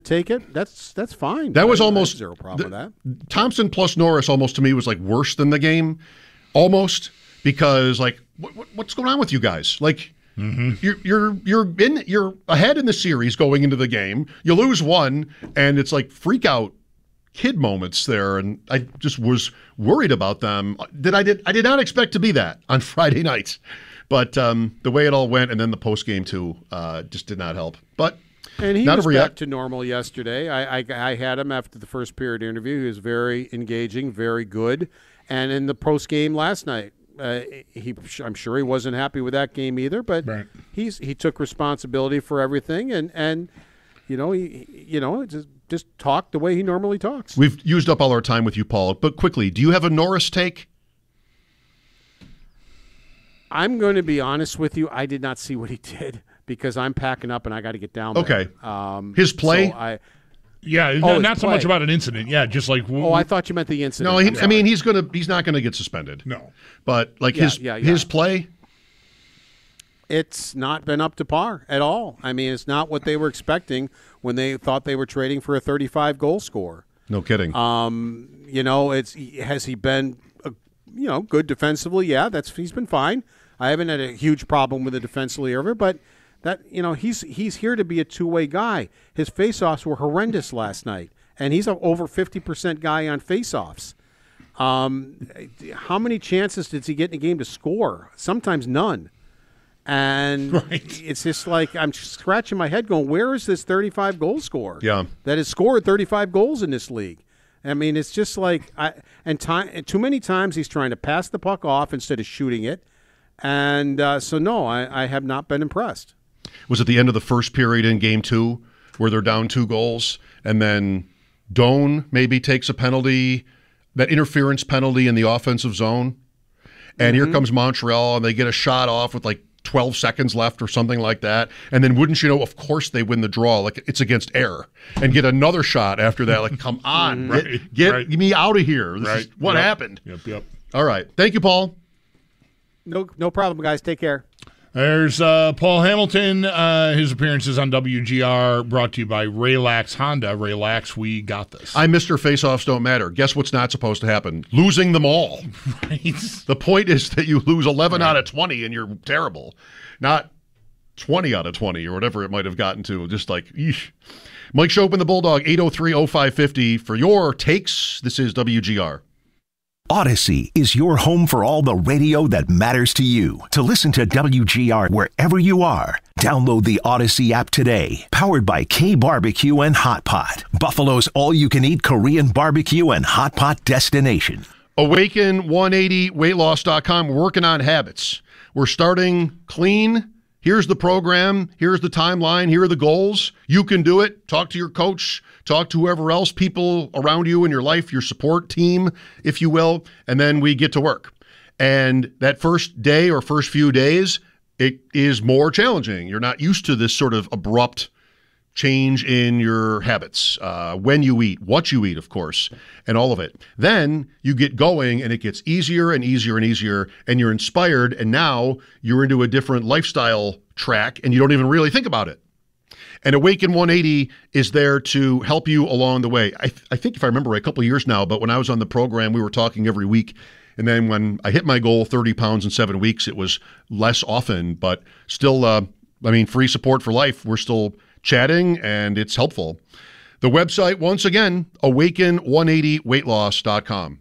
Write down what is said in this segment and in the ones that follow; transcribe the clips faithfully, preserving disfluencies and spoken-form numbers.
take it, that's that's fine. That was I, almost I zero problem the, with that. Thompson plus Norris almost to me was like worse than the game, almost because like what, what, what's going on with you guys? Like mm-hmm. you're you're you're in you're ahead in the series going into the game. You lose one, and it's like freak out kid moments there, and I just was worried about them. Did I did I did not expect to be that on Friday nights, but um, the way it all went, and then the post game too, uh, just did not help. But. And he Not was back yet. to normal yesterday. I, I I had him after the first period interview. He was very engaging, very good. And in the post game last night, uh, he I'm sure he wasn't happy with that game either. But right. he's he took responsibility for everything, and, and you know he you know just just talked the way he normally talks. We've used up all our time with you, Paul. But quickly, do you have a Norris take? I'm going to be honest with you. I did not see what he did. Because I'm packing up and I got to get down there. Okay. Um, his play? So I, yeah, oh, not so play. much about an incident. Yeah, just like. W- oh, I thought you meant the incident. No, he, I mean he's gonna. He's not gonna get suspended. No. But like yeah, his yeah, yeah. his play. It's not been up to par at all. I mean, it's not what they were expecting when they thought they were trading for a thirty-five goal scorer. No kidding. Um, you know, it's has he been, uh, you know, good defensively? Yeah, that's he's been fine. I haven't had a huge problem with the defensively ever, but. That you know he's he's here to be a two-way guy. His faceoffs were horrendous last night, and he's an over fifty percent guy on faceoffs. Um, how many chances did he get in a game to score? Sometimes none. And right. it's just like I'm scratching my head, going, "Where is this thirty-five goal scorer? Yeah, that has scored thirty-five goals in this league." I mean, it's just like I and time too many times he's trying to pass the puck off instead of shooting it, and uh, so no, I, I have not been impressed. Was it the end of the first period in game two where they're down two goals and then Doan maybe takes a penalty, that interference penalty in the offensive zone? And mm-hmm. here comes Montreal and they get a shot off with like twelve seconds left or something like that. And then wouldn't you know, of course they win the draw. Like it's against air and get another shot after that. Like, come on, right, get, get right. me out of here. This right. is what yep. happened. Yep, yep. All right. Thank you, Paul. No, no problem, guys. Take care. There's uh, Paul Hamilton. Uh, his appearances on W G R brought to you by Relax Honda. Relax, we got this. I'm Mister Faceoffs don't matter. Guess what's not supposed to happen? Losing them all. Right. The point is that you lose eleven right. out of twenty and you're terrible. Not twenty out of twenty or whatever it might have gotten to. Just like, eesh. Mike Shopin, the Bulldog, eight oh three oh five fifty for your takes. This is W G R. Odyssey is your home for all the radio that matters to you. To listen to W G R wherever you are, download the Odyssey app today. Powered by K Barbecue and Hot Pot, Buffalo's all-you-can-eat Korean barbecue and hot pot destination. Awaken one eighty weight loss dot com. We're working on habits. We're starting clean. Here's the program. Here's the timeline. Here are the goals. You can do it. Talk to your coach. Talk to whoever else, people around you in your life, your support team, if you will, and then we get to work. And that first day or first few days, it is more challenging. You're not used to this sort of abrupt change in your habits, uh, when you eat, what you eat, of course, and all of it. Then you get going and it gets easier and easier and easier, and you're inspired, and now you're into a different lifestyle track, and you don't even really think about it. And Awaken one eighty is there to help you along the way. I, th- I think if I remember right, a couple of years now, but when I was on the program, we were talking every week. And then when I hit my goal, thirty pounds in seven weeks, it was less often, but still, uh, I mean, free support for life. We're still chatting, and it's helpful. The website, once again, awaken one eighty weight loss dot com.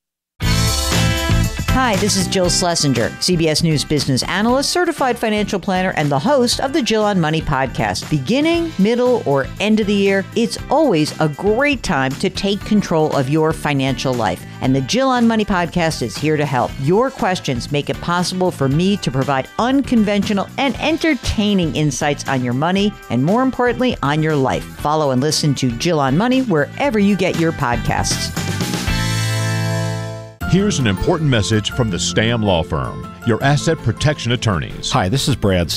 Hi, this is Jill Schlesinger, C B S News business analyst, certified financial planner, and the host of the Jill on Money podcast. Beginning, middle, or end of the year, it's always a great time to take control of your financial life. And the Jill on Money podcast is here to help. Your questions make it possible for me to provide unconventional and entertaining insights on your money, and more importantly, on your life. Follow and listen to Jill on Money wherever you get your podcasts. Here's an important message from the Stamm Law Firm, your asset protection attorneys. Hi, this is Brad Stamm.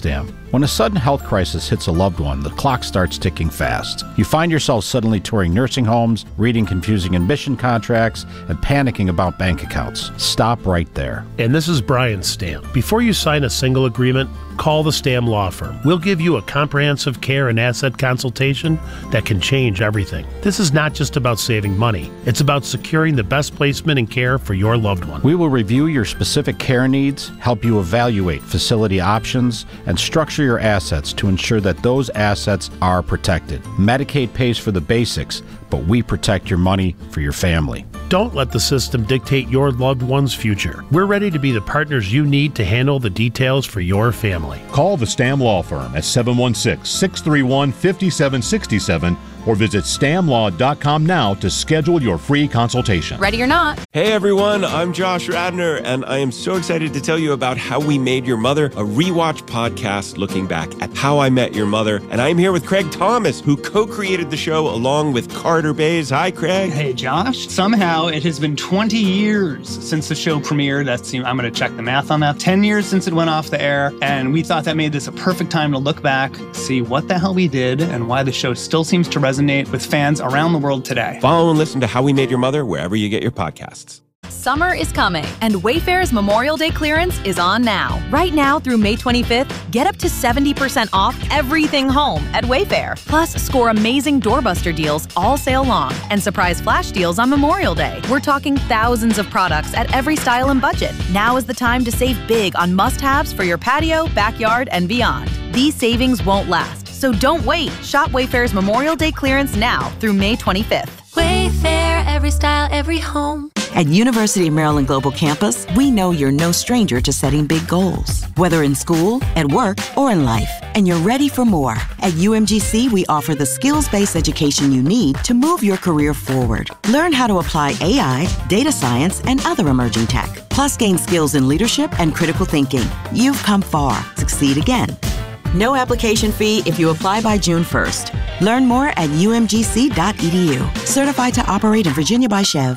When a sudden health crisis hits a loved one, the clock starts ticking fast. You find yourself suddenly touring nursing homes, reading confusing admission contracts, and panicking about bank accounts. Stop right there. And this is Brian Stam. Before you sign a single agreement, call the Stam Law Firm. We'll give you a comprehensive care and asset consultation that can change everything. This is not just about saving money. It's about securing the best placement and care for your loved one. We will review your specific care needs, help you evaluate facility options, and structure your assets to ensure that those assets are protected. Medicaid pays for the basics, but we protect your money for your family. Don't let the system dictate your loved one's future. We're ready to be the partners you need to handle the details for your family. Call the Stam Law Firm at seven one six, six three one, five seven six seven or visit stam law dot com now to schedule your free consultation. Ready or not. Hey everyone, I'm Josh Radner, and I am so excited to tell you about How We Made Your Mother, a rewatch podcast looking back at How I Met Your Mother. And I'm here with Craig Thomas, who co-created the show along with Carter Bays. Hi, Craig. Hey, Josh. Somehow it has been twenty years since the show premiered. That's, I'm going to check the math on that. ten years since it went off the air, and we thought that made this a perfect time to look back, see what the hell we did, and why the show still seems to resonate with fans around the world today. Follow and listen to How We Made Your Mother wherever you get your podcasts. Summer is coming, and Wayfair's Memorial Day clearance is on now. Right now through May twenty-fifth, get up to seventy percent off everything home at Wayfair. Plus, score amazing doorbuster deals all sale long and surprise flash deals on Memorial Day. We're talking thousands of products at every style and budget. Now is the time to save big on must-haves for your patio, backyard, and beyond. These savings won't last, so don't wait. Shop Wayfair's Memorial Day clearance now through May twenty-fifth. Wayfair, every style, every home. At University of Maryland Global Campus, we know you're no stranger to setting big goals, whether in school, at work, or in life, and you're ready for more. At U M G C, we offer the skills-based education you need to move your career forward. Learn how to apply A I, data science, and other emerging tech, plus gain skills in leadership and critical thinking. You've come far. Succeed again. No application fee if you apply by June first. Learn more at u m g c dot e d u. Certified to operate in Virginia by Chev.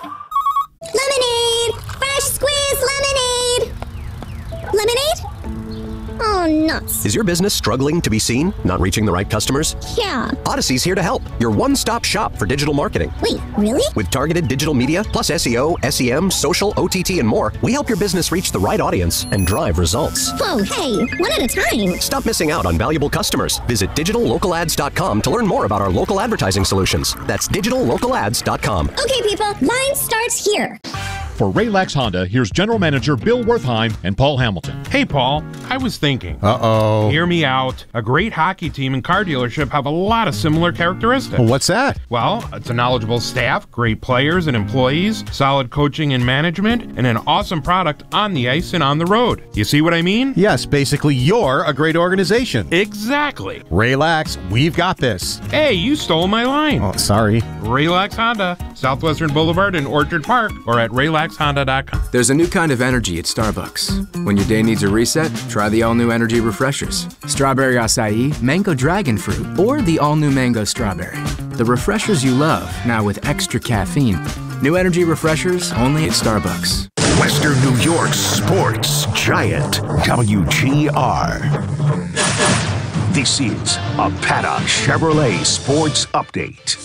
Lemonade! Fresh squeezed lemonade! Lemonade? Oh, nuts. Is your business struggling to be seen? Not reaching the right customers? Yeah. Odyssey's here to help. Your one-stop shop for digital marketing. Wait, really? With targeted digital media, plus S E O, S E M, social, O T T, and more, we help your business reach the right audience and drive results. Whoa, hey, one at a time. Stop missing out on valuable customers. Visit digital local ads dot com to learn more about our local advertising solutions. That's digital local ads dot com. Okay, people, line starts here. For Raylax Honda, here's General Manager Bill Wertheim and Paul Hamilton. Hey, Paul, I was thinking. Uh-oh. Hear me out. A great hockey team and car dealership have a lot of similar characteristics. Well, what's that? Well, it's a knowledgeable staff, great players and employees, solid coaching and management, and an awesome product on the ice and on the road. You see what I mean? Yes, basically you're a great organization. Exactly. Raylax, we've got this. Hey, you stole my line. Oh, sorry. Raylax Honda, Southwestern Boulevard in Orchard Park, or at raylax honda dot com. There's a new kind of energy at Starbucks. When your day needs a reset, try the all-new energy refreshers. Strawberry acai, mango dragon fruit, or the all-new mango strawberry. The refreshers you love, now with extra caffeine. New energy refreshers only at Starbucks. Western New York's sports giant, W G R. This is a Paddock Chevrolet Sports Update.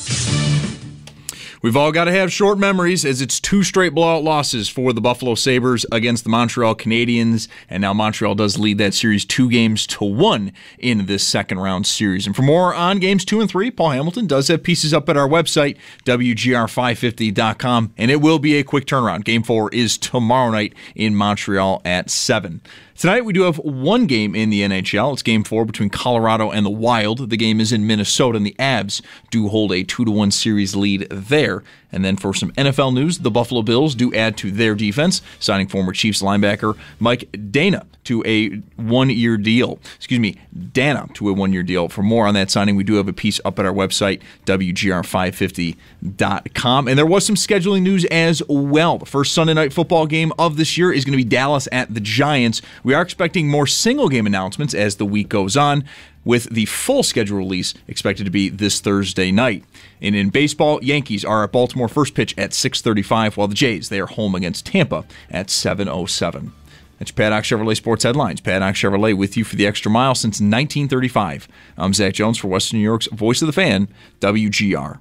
We've all got to have short memories as it's two straight blowout losses for the Buffalo Sabres against the Montreal Canadiens, and now Montreal does lead that series two games to one in this second round series. And for more on games two and three, Paul Hamilton does have pieces up at our website, W G R five fifty dot com, and it will be a quick turnaround. Game four is tomorrow night in Montreal at seven. Tonight we do have one game in the N H L. It's game four between Colorado and the Wild. The game is in Minnesota, and the Avs do hold a two to one series lead there. And then for some N F L news, the Buffalo Bills do add to their defense, signing former Chiefs linebacker Mike Dana to a one-year deal. Excuse me, Dana to a one-year deal. For more on that signing, we do have a piece up at our website, W G R five fifty dot com. And there was some scheduling news as well. The first Sunday night football game of this year is going to be Dallas at the Giants. We are expecting more single-game announcements as the week goes on, with the full schedule release expected to be this Thursday night. And in baseball, Yankees are at Baltimore first pitch at six thirty-five, while the Jays, they are home against Tampa at seven oh seven. That's Paddock Chevrolet Sports Headlines. Paddock Chevrolet with you for the extra mile since nineteen thirty-five. I'm Zach Jones for Western New York's Voice of the Fan, W G R.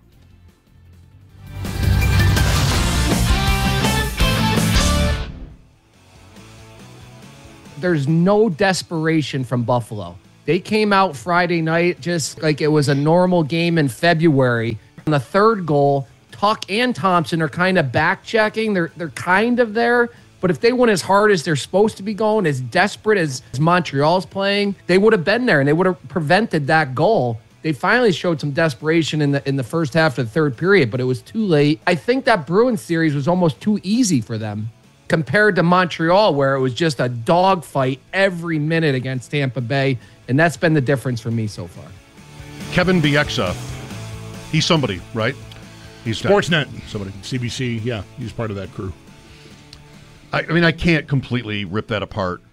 There's no desperation from Buffalo. They came out Friday night just like it was a normal game in February. On the third goal, Tuck and Thompson are kind of back-checking. They're, they're kind of there. But if they went as hard as they're supposed to be going, as desperate as, as Montreal's playing, they would have been there and they would have prevented that goal. They finally showed some desperation in the in the first half of the third period, but it was too late. I think that Bruins series was almost too easy for them compared to Montreal, where it was just a dogfight every minute against Tampa Bay, and that's been the difference for me so far. Kevin Bieksa, he's somebody, right? He's Sportsnet. Somebody. C B C, yeah, he's part of that crew. I, I mean, I can't completely rip that apart.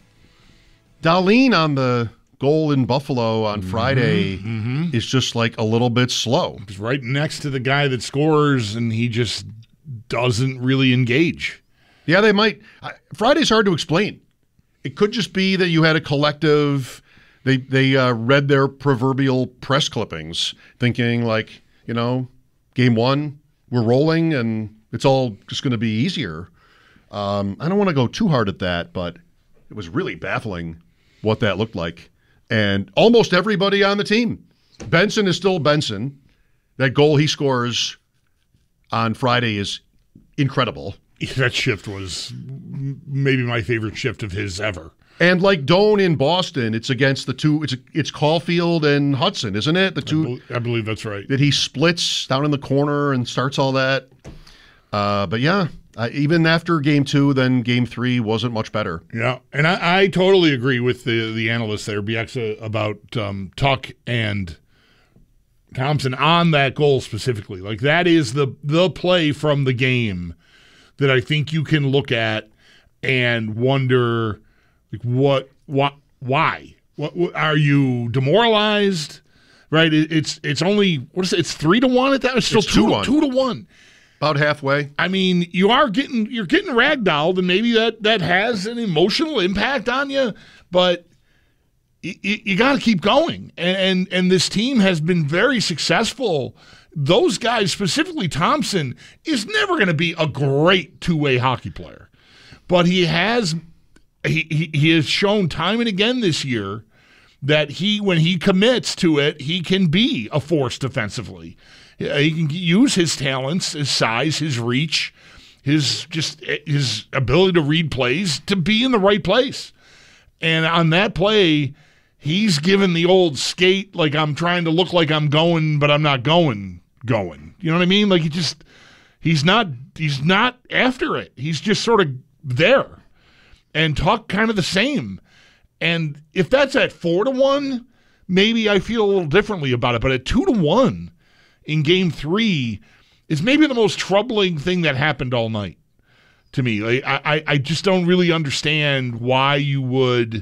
Dahlin on the goal in Buffalo on Mm-hmm, Friday mm-hmm. is just like a little bit slow. He's right next to the guy that scores, and he just doesn't really engage. Yeah, they might. I, Friday's hard to explain. It could just be that you had a collective. They they uh, read their proverbial press clippings, thinking like, you know, game one, we're rolling, and it's all just going to be easier. Um, I don't want to go too hard at that, but it was really baffling what that looked like. And almost everybody on the team. Benson is still Benson. That goal he scores on Friday is incredible. That shift was maybe my favorite shift of his ever. And like Doan in Boston, it's against the two, it's it's Caulfield and Hudson, isn't it? The two. I, be- I believe that's right. That he splits down in the corner and starts all that. Uh, but yeah. Uh, even after game two, then game three wasn't much better. Yeah, and I, I totally agree with the the analyst there, Bieksa, about um, Tuck and Thompson on that goal specifically. Like that is the the play from the game that I think you can look at and wonder, like what, what, why? What, what are you demoralized? Right? It, it's it's only what is it? It's three to one at that. It's still It's two, two one. two to one. About halfway. I mean, you are getting you're getting ragdolled, and maybe that, that has an emotional impact on you. But you, you got to keep going, and, and and this team has been very successful. Those guys, specifically Thompson, is never going to be a great two way hockey player, but he has he, he he has shown time and again this year that he when he commits to it, he can be a force defensively. He can use his talents, his size, his reach, his just his ability to read plays to be in the right place. And on that play, he's given the old skate, like I'm trying to look like I'm going, but I'm not going, going. You know what I mean? Like he just he's not he's not after it. He's just sort of there. And Tuck kind of the same. And if that's at four to one, maybe I feel a little differently about it. But at two to one in game three is maybe the most troubling thing that happened all night to me. Like, I, I just don't really understand why you would,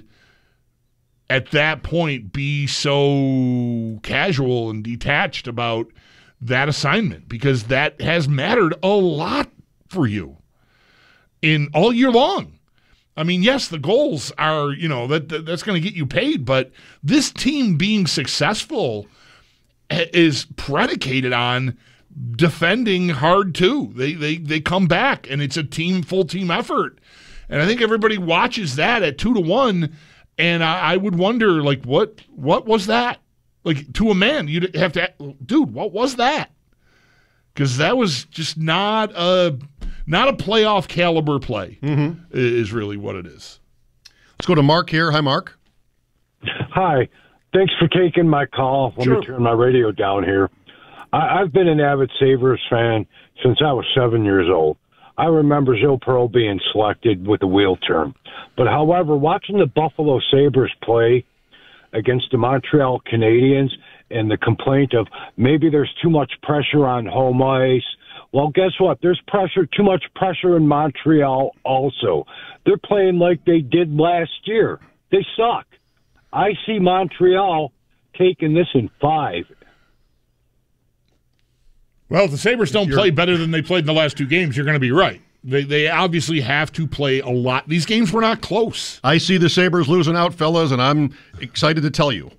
at that point, be so casual and detached about that assignment, because that has mattered a lot for you in all year long. I mean, yes, the goals are, you know, that, that that's going to get you paid, but this team being successful is predicated on defending hard too. They they they come back, and it's a team, full team effort. And I think everybody watches that at two to one, and I, I would wonder, like, what what was that? Like, to a man, you'd have to, dude, what was that? Because that was just not a not a playoff caliber play. Mm-hmm. Is really what it is. Let's go to Mark here. Hi, Mark. Hi. Thanks for taking my call. Let Sure. me turn my radio down here. I, I've been an avid Sabres fan since I was seven years old. I remember Joe Pearl being selected with the wheel turn. But however, watching the Buffalo Sabres play against the Montreal Canadiens and the complaint of maybe there's too much pressure on home ice, well, guess what? There's pressure, too much pressure in Montreal also. They're playing like they did last year. They suck. I see Montreal taking this in five. Well, if the Sabres don't play better than they played in the last two games, you're going to be right. They they obviously have to play a lot. These games were not close. I see the Sabres losing out, fellas, and I'm excited to tell you.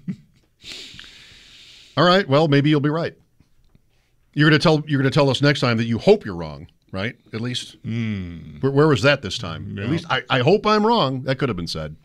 All right, well, maybe you'll be right. You're going to tell you're going to tell us next time that you hope you're wrong, right? At least. Mm. Where, where was that this time? Yeah. At least I, I hope I'm wrong. That could have been said.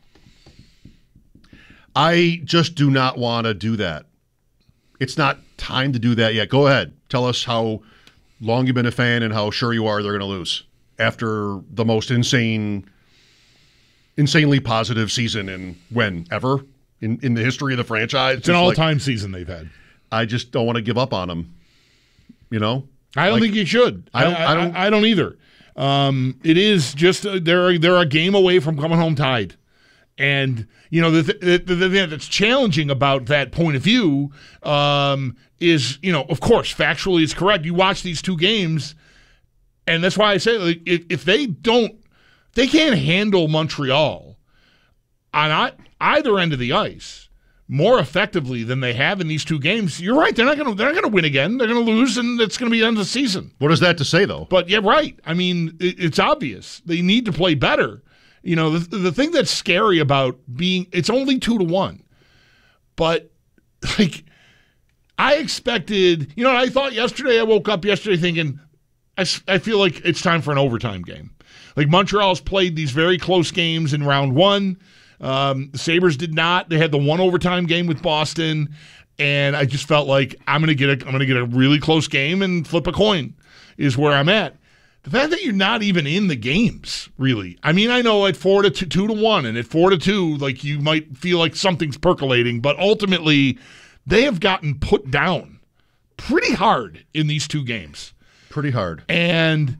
I just do not want to do that. It's not time to do that yet. Go ahead. Tell us how long you've been a fan and how sure you are they're going to lose after the most insane, insanely positive season in when ever in, in the history of the franchise. It's an like, all-time season they've had. I just don't want to give up on them. You know, I don't like, think you should. I don't. I, I don't. I, I don't either. Um, it is just uh, they're they're a game away from coming home tied, and you know the th- the, the thing that's challenging about that point of view um, is you know of course factually it's correct. You watch these two games, and that's why I say like, if if they don't, they can't handle Montreal on I, either end of the ice more effectively than they have in these two games. You're right. They're not going to. They're not going to win again. They're going to lose, and it's going to be the end of the season. What is that to say, though? But yeah, right. I mean, it, it's obvious they need to play better. You know, the the thing that's scary about being it's only two to one, but like I expected. You know, I thought yesterday. I woke up yesterday thinking, I I feel like it's time for an overtime game. Like Montreal's played these very close games in round one. Um, the Sabres did not. They had the one overtime game with Boston, and I just felt like I'm gonna get a I'm gonna get a really close game and flip a coin is where I'm at. The fact that you're not even in the games, really. I mean, I know at four to two, two to one, and at four to two, like you might feel like something's percolating, but ultimately, they have gotten put down pretty hard in these two games. Pretty hard, and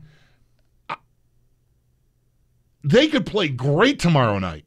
they could play great tomorrow night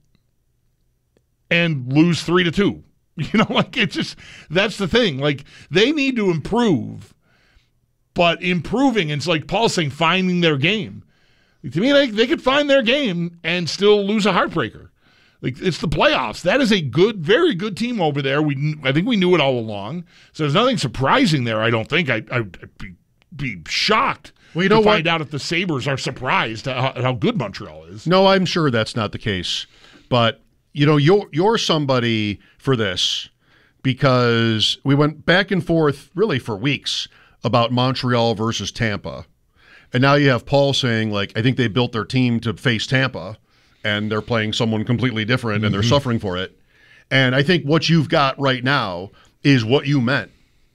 and lose three to two. You know, like it's just that's the thing. Like they need to improve, but improving, and it's like Paul's saying, finding their game. Like, to me, they they could find their game and still lose a heartbreaker. Like it's the playoffs. That is a good, very good team over there. We I think we knew it all along. So there's nothing surprising there. I don't think. I I'd be, be shocked. Well, you know to what? Find out if the Sabres are surprised at how, at how good Montreal is. No, I'm sure that's not the case, but. You know, you're, you're somebody for this because we went back and forth really for weeks about Montreal versus Tampa. And now you have Paul saying, like, I think they built their team to face Tampa, and they're playing someone completely different, and they're Mm-hmm. suffering for it. And I think what you've got right now is what you meant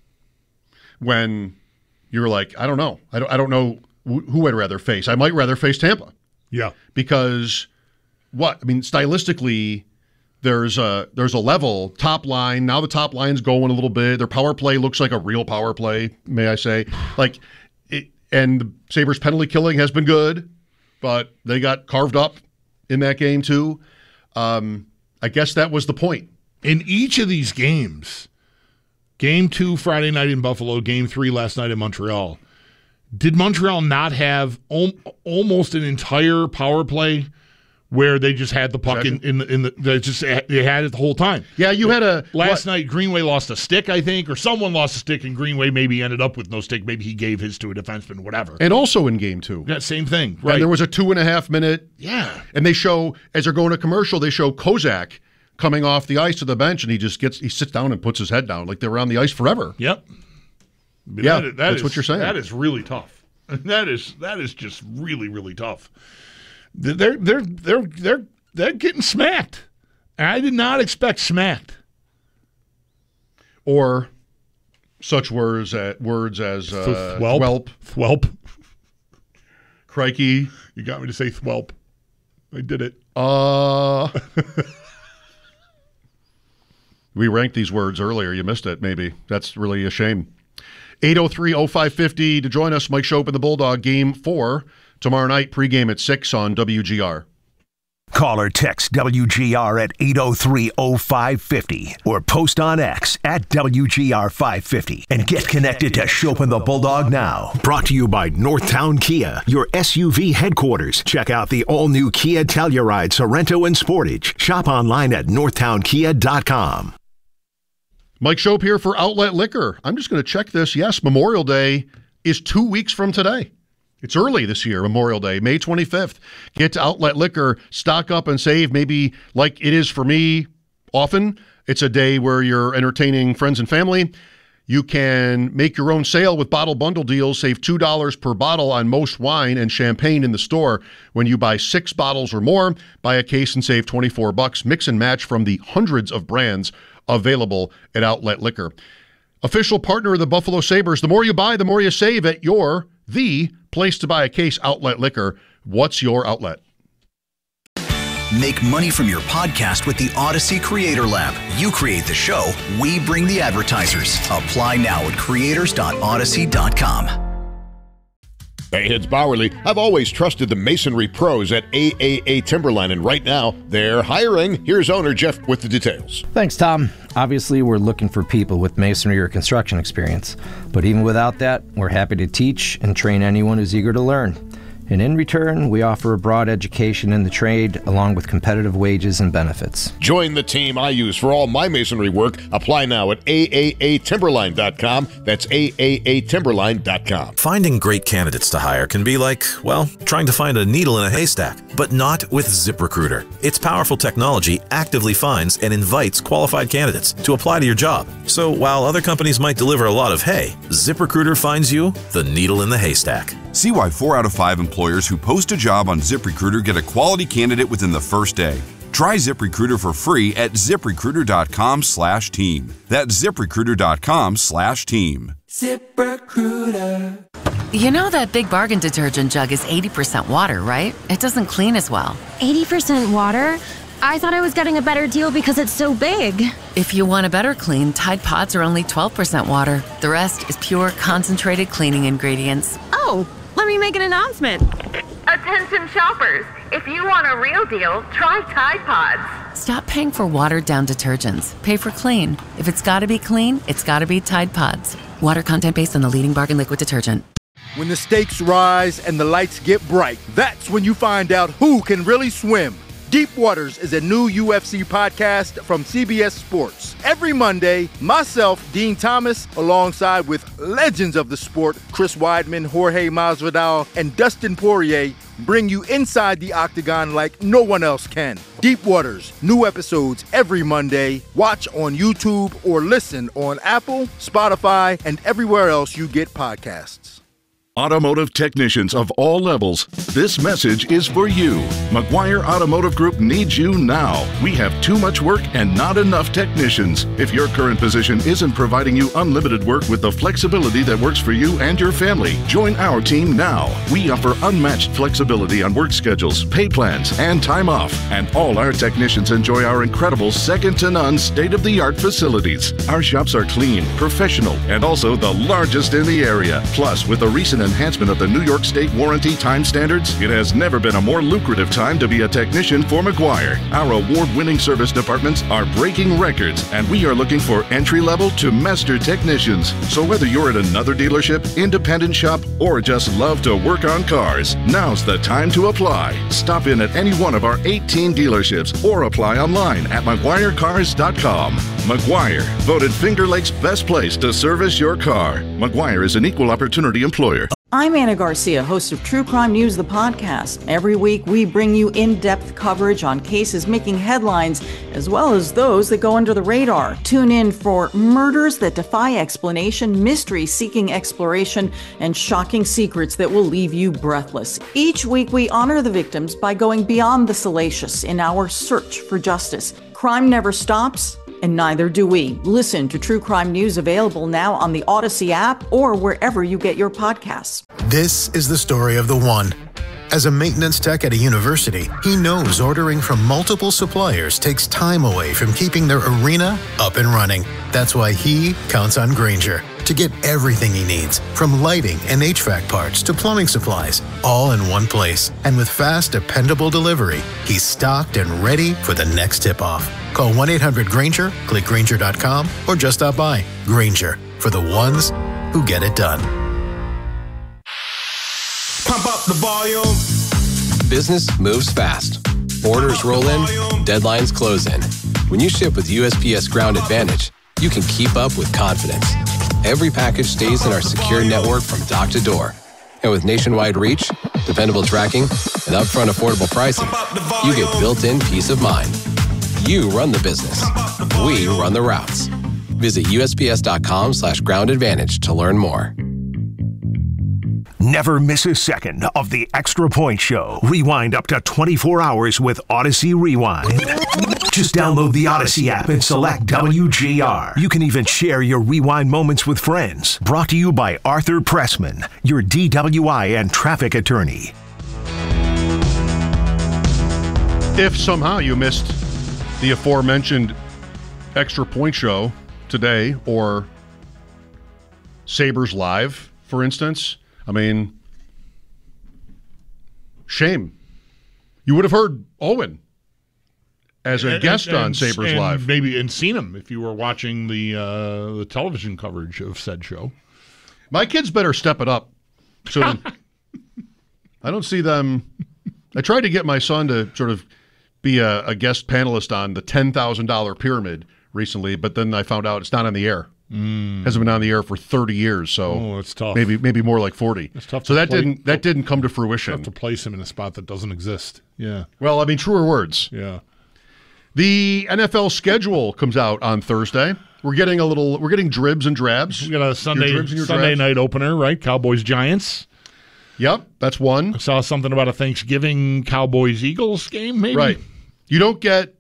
when you were like, I don't know. I don't, I don't know who I'd rather face. I might rather face Tampa. Yeah. Because what? I mean, stylistically, there's a there's a level top line. Now the top line's going a little bit. Their power play looks like a real power play, may I say? Like, it, and the Sabres penalty killing has been good, but they got carved up in that game too. Um, I guess that was the point. In each of these games, game two Friday night in Buffalo, game three last night in Montreal, did Montreal not have al- almost an entire power play where they just had the puck in, in the in the they just they had it the whole time? Yeah, you had a last what? night. Greenway lost a stick, I think, or someone lost a stick, and Greenway maybe ended up with no stick. Maybe he gave his to a defenseman, whatever. And also in game two, yeah, same thing. Right, and there was a two and a half minute. Yeah, and they show as they're going to commercial, they show Kozak coming off the ice to the bench, and he just gets he sits down and puts his head down like they were on the ice forever. Yep. Yeah, that, that that's is, what you're saying. That is really tough. That is that is just really really tough. They're they're they're they're they're getting smacked. I did not expect smacked. Or such words as words as uh, thwelp, thwelp, thwelp, crikey. You got me to say thwelp. I did it. Uh we ranked these words earlier. You missed it. Maybe that's really a shame. eight oh three oh five fifty to join us. Mike Schopp and the Bulldog game four tomorrow night. Pregame at six on W G R. Call or text W G R at eight oh three oh five fifty or post on X at W G R five fifty and get connected to Schopp and the Bulldog now. Brought to you by Northtown Kia, your S U V headquarters. Check out the all-new Kia Telluride, Sorrento, and Sportage. Shop online at northtown kia dot com. Mike Schopp here for Outlet Liquor. I'm just going to check this. Yes, Memorial Day is two weeks from today. It's early this year, Memorial Day, May twenty-fifth. Get to Outlet Liquor, stock up and save. Maybe like it is for me often, it's a day where you're entertaining friends and family. You can make your own sale with bottle bundle deals. Save two dollars per bottle on most wine and champagne in the store. When you buy six bottles or more, buy a case and save twenty-four bucks. Mix and match from the hundreds of brands available at Outlet Liquor. Official partner of the Buffalo Sabres. The more you buy, the more you save at your, the place to buy a case, Outlet Liquor. What's your outlet? Make money from your podcast with the Odyssey Creator Lab. You create the show, we bring the advertisers. Apply now at creators dot odyssey dot com. Hey, it's Bowerly. I've always trusted the masonry pros at A A A Timberline, and right now they're hiring. Here's owner Jeff with the details. Thanks, Tom. Obviously, we're looking for people with masonry or construction experience. But even without that, we're happy to teach and train anyone who's eager to learn. And in return, we offer a broad education in the trade along with competitive wages and benefits. Join the team I use for all my masonry work. Apply now at A A A timberline dot com. That's A A A timberline dot com. Finding great candidates to hire can be like, well, trying to find a needle in a haystack, but not with ZipRecruiter. Its powerful technology actively finds and invites qualified candidates to apply to your job. So while other companies might deliver a lot of hay, ZipRecruiter finds you the needle in the haystack. See why four out of five employers who post a job on ZipRecruiter get a quality candidate within the first day. Try ZipRecruiter for free at ZipRecruiter dot com slash team. That's ZipRecruiter dot com slash team. ZipRecruiter. You know that Big Bargain detergent jug is eighty percent water, right? It doesn't clean as well. eighty percent water? I thought I was getting a better deal because it's so big. If you want a better clean, Tide Pods are only twelve percent water. The rest is pure, concentrated cleaning ingredients. Oh, let me make an announcement. Attention shoppers, if you want a real deal, try Tide Pods. Stop paying for watered-down detergents. Pay for clean. If it's gotta be clean, it's gotta be Tide Pods. Water content based on the leading bargain liquid detergent. When the stakes rise and the lights get bright, that's when you find out who can really swim. Deep Waters is a new U F C podcast from C B S Sports. Every Monday, myself, Dean Thomas, alongside with legends of the sport, Chris Weidman, Jorge Masvidal, and Dustin Poirier, bring you inside the octagon like no one else can. Deep Waters, new episodes every Monday. Watch on YouTube or listen on Apple, Spotify, and everywhere else you get podcasts. Automotive technicians of all levels, this message is for you. McGuire Automotive Group needs you now. We have too much work and not enough technicians. If your current position isn't providing you unlimited work with the flexibility that works for you and your family, join our team now. We offer unmatched flexibility on work schedules, pay plans, and time off. And all our technicians enjoy our incredible second-to-none state-of-the-art facilities. Our shops are clean, professional, and also the largest in the area. Plus, with the recent enhancement of the New York State warranty time standards, it has never been a more lucrative time to be a technician for McGuire. Our award-winning service departments are breaking records, and we are looking for entry-level to master technicians. So whether you're at another dealership, independent shop, or just love to work on cars, now's the time to apply. Stop in at any one of our eighteen dealerships or apply online at McGuire Cars dot com. McGuire, voted Finger Lakes' best place to service your car. McGuire is an equal opportunity employer. I'm Anna Garcia, host of True Crime News, the podcast. Every week, we bring you in-depth coverage on cases making headlines, as well as those that go under the radar. Tune in for murders that defy explanation, mysteries seeking exploration, and shocking secrets that will leave you breathless. Each week, we honor the victims by going beyond the salacious in our search for justice. Crime never stops, and neither do we. Listen to True Crime News, available now on the Odyssey app or wherever you get your podcasts. This is the story of the one. As a maintenance tech at a university, he knows ordering from multiple suppliers takes time away from keeping their arena up and running. That's why he counts on Grainger to get everything he needs, from lighting and H V A C parts to plumbing supplies, all in one place. And with fast, dependable delivery, he's stocked and ready for the next tip-off. Call one eight hundred Grainger, click Grainger dot com, or just stop by. Grainger, for the ones who get it done. Pump up the volume. Business moves fast. Orders roll in, deadlines close in. When you ship with U S P S Ground Advantage, you can keep up with confidence. Every package stays in our secure network from dock to door, And with nationwide reach, dependable tracking, and upfront affordable pricing, you get built-in peace of mind. You run the business. We run the routes. Visit U S P S dot com slash ground advantage to learn more. Never miss a second of the Extra Point Show. Rewind up to twenty-four hours with Odyssey Rewind. Just download the Odyssey app and select W G R. You can even share your rewind moments with friends. Brought to you by Arthur Pressman, your D W I and traffic attorney. If somehow you missed the aforementioned Extra Point Show today, or Sabres Live, for instance, I mean, shame. You would have heard Owen as a and, guest and, on and, Sabres and Live. Maybe and seen him if you were watching the uh, the television coverage of said show. My kids better step it up. So I don't see them. I tried to get my son to sort of be a, a guest panelist on the ten thousand dollars Pyramid recently, but then I found out it's not on the air. Mm. Hasn't been on the air for thirty years, so oh, it's tough. Maybe maybe more like forty. It's tough so to that play, didn't that didn't come to fruition. Tough to place him in a spot that doesn't exist. Yeah. Well, I mean, truer words. Yeah. The N F L schedule comes out on Thursday. We're getting a little. We're getting dribs and drabs. We got a Sunday Your dribs and your Sunday drabs. night opener, right? Cowboys Giants. Yep, that's one. I saw something about a Thanksgiving Cowboys Eagles game. Maybe right. You don't get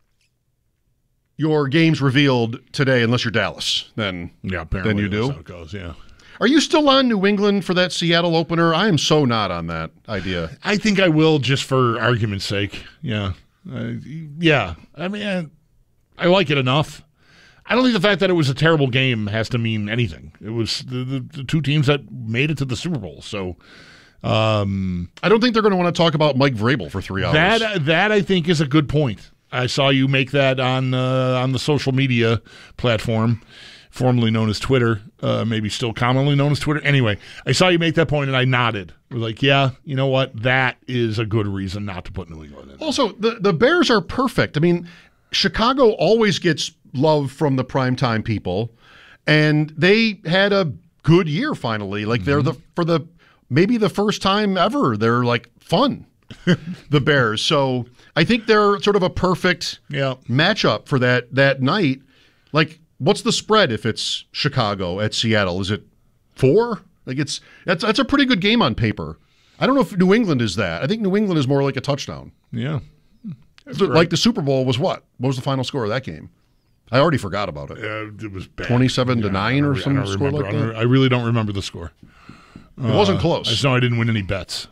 your games revealed today unless you're Dallas. Then yeah, apparently then you do. That's how it goes. Yeah. Are you still on New England for that Seattle opener? I am so not on that idea. I think I will, just for argument's sake. Yeah. Uh, yeah. I mean, I, I like it enough. I don't think the fact that it was a terrible game has to mean anything. It was the, the, the two teams that made it to the Super Bowl. So um, I don't think they're going to want to talk about Mike Vrabel for three hours. That that I think is a good point. I saw you make that on uh, on the social media platform, formerly known as Twitter, uh, maybe still commonly known as Twitter. Anyway, I saw you make that point, and I nodded. I was like, yeah, you know what? That is a good reason not to put New England in. Also, the, the Bears are perfect. I mean, Chicago always gets love from the primetime people, and they had a good year finally. Like, mm-hmm. they're the for the maybe the first time ever, they're like fun, the Bears. So I think they're sort of a perfect yeah. matchup for that that night. Like, what's the spread if it's Chicago at Seattle? Is it four? Like, it's that's that's a pretty good game on paper. I don't know if New England is that. I think New England is more like a touchdown. Yeah. So, like the Super Bowl was what? What was the final score of that game? I already forgot about it. Uh, it was bad. twenty-seven to yeah, nine or some score remember, like I that. I really don't remember the score. It uh, wasn't close. I just know I didn't win any bets.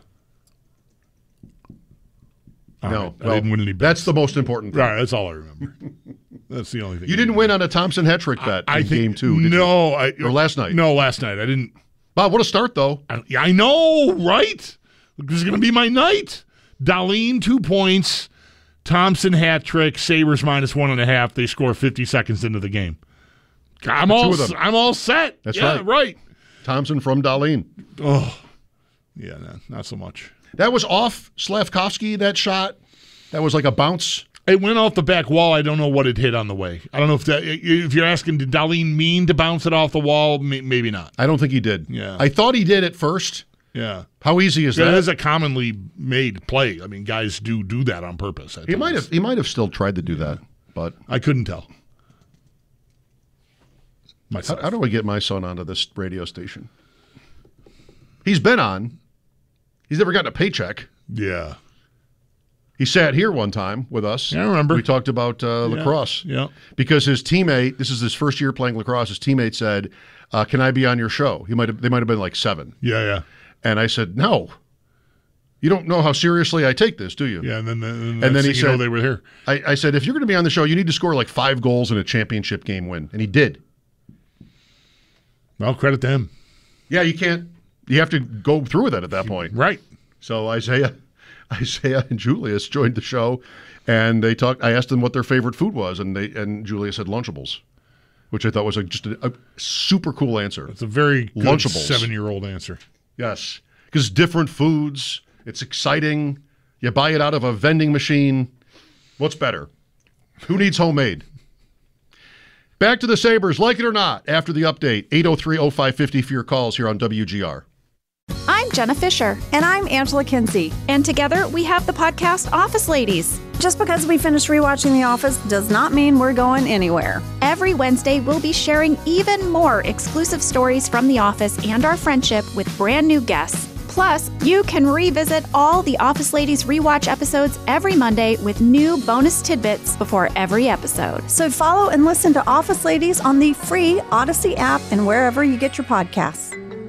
No, right. well, I didn't win any bets. That's the most important thing. Right, that's all I remember. That's the only thing. You didn't win on a Thompson hat trick bet I, I in think, game two, did no, you? I, or last night? No, last night. I didn't. Bob, what a start, though. I, I know, right? This is going to be my night. Darlene, two points. Thompson hat trick. Sabres minus one and a half. They score fifty seconds into the game. I'm Two all of them. I'm all set. That's yeah, right. right. Thompson from Darlene. Oh, yeah, no, not so much. That was off Slavkovsky, that shot. That was like a bounce. It went off the back wall. I don't know what it hit on the way. I don't know if that. If you're asking, did Darlene mean to bounce it off the wall? Maybe not. I don't think he did. Yeah. I thought he did at first. Yeah. How easy is yeah, that? That is a commonly made play. I mean, guys do do that on purpose. He might have. He might have still tried to do that, but I couldn't tell. How, how do I get my son onto this radio station? He's been on. He's never gotten a paycheck. Yeah. He sat here one time with us. Yeah, I remember. We talked about uh, Yeah, lacrosse. yeah. Because his teammate, this is his first year playing lacrosse, his teammate said, uh, can I be on your show? He might have, they might have been like seven. Yeah, yeah. And I said, no. You don't know how seriously I take this, do you? Yeah, and then, and and then he you said, know they were here. I, I said, if you're going to be on the show, you need to score like five goals in a championship game win. And he did. Well, credit to him. Yeah, you can't, you have to go through with it at that point. Right. So Isaiah, Isaiah and Julius joined the show, and they talked. I asked them what their favorite food was, and they and Julia said Lunchables, which I thought was a, just a, a super cool answer. It's a very good Lunchables. seven-year-old answer. Yes, because different foods. It's exciting. You buy it out of a vending machine. What's better? Who needs homemade? Back to the Sabres, like it or not, after the update. eight oh three oh five fifty for your calls here on W G R. I'm Jenna Fisher. And I'm Angela Kinsey. And together we have the podcast Office Ladies. Just because we finished rewatching The Office does not mean we're going anywhere. Every Wednesday, we'll be sharing even more exclusive stories from The Office and our friendship with brand new guests. Plus, you can revisit all the Office Ladies rewatch episodes every Monday with new bonus tidbits before every episode. So follow and listen to Office Ladies on the free Odyssey app and wherever you get your podcasts.